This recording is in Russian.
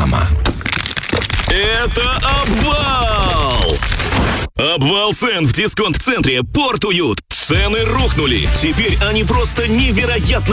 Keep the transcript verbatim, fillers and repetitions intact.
Реклама. Это обвал! Обвал цен в дисконт-центре «Порт Уют». Цены рухнули. Теперь они просто невероятно